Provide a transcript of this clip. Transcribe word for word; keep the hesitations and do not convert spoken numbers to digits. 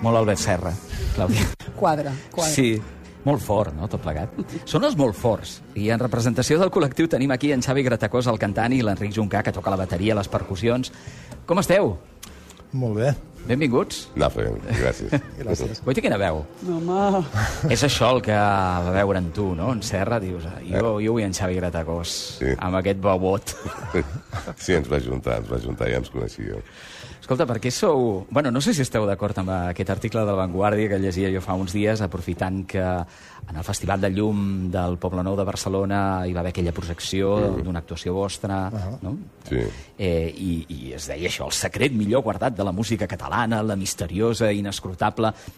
Molt Albert Serra, Clàudia. Quadre, quadre. Sí, molt fort, no?, tot plegat. Són els molt forts. I en representació del col·lectiu tenim aquí en Xavi Gratacós, el cantant, i l'Enric Juncà, que toca la bateria, les percussions. Com esteu? Molt bé. Benvinguts. Anar fent, gràcies. Gràcies. Guaita, quina veu? No, home... És això el que va veure en tu, no?, en Serra, dius, jo, jo vull en Xavi Gratacós, Sí. amb aquest bobot. Sí, ens va juntar, ens va juntar, ja ens coneixíem. Escolta, per què sou... Bueno, no sé si esteu d'acord amb aquest article de La Vanguardia que llegia jo fa uns dies, aprofitant que en el Festival de Llum del Poblenou de Barcelona hi va haver aquella projecció mm. d'una actuació vostra, uh-huh. no? Sí. Eh, i, I es deia això, el secret millor guardat de la música catalana, la misteriosa, inescrutable